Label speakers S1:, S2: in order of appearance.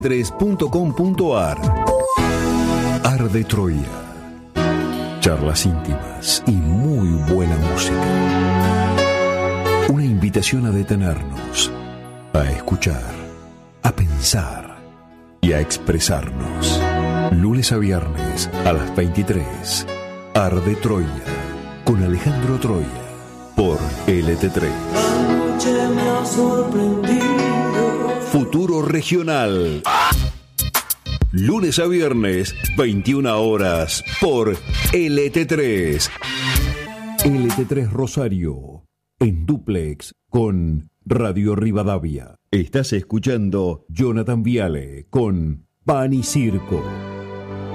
S1: 3.com.ar. Arde Troya. Charlas íntimas y muy buena música. Una invitación a detenernos, a escuchar, a pensar y a expresarnos. Lunes a viernes a las 23. Arde Troya con Alejandro Troya por LT3.
S2: Anoche me ha sorprendido.
S1: Futuro Regional. Lunes a viernes, 21 horas, por LT3. LT3 Rosario, en dúplex con Radio Rivadavia. Estás escuchando Jonathan Viale con Pan y Circo.